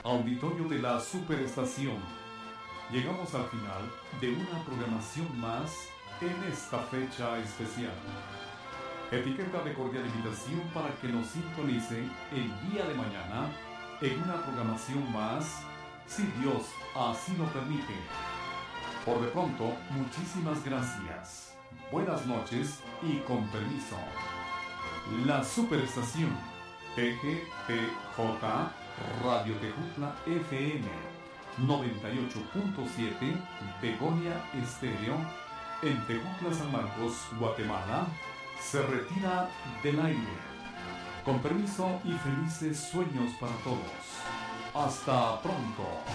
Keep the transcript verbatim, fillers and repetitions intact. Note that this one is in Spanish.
Auditorio de la Superestación. Llegamos al final de una programación más en esta fecha especial. Etiqueta de cordial invitación para que nos sintonicen el día de mañana en una programación más, si Dios así lo permite. Por de pronto, muchísimas gracias. Buenas noches y con permiso. La Superestación T G T J Radio Tejutla F M noventa y ocho punto siete Begonia Estéreo en Tejutla, San Marcos, Guatemala, se retira del aire. Con permiso y felices sueños para todos. Hasta pronto.